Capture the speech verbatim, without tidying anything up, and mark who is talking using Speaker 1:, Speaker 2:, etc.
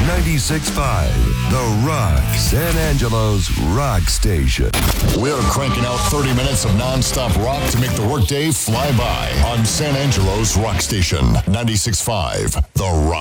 Speaker 1: ninety-six point five, The Rock, San Angelo's rock station.
Speaker 2: We're cranking out thirty minutes of nonstop rock to make the workday fly by on San Angelo's rock station, ninety-six point five, The Rock.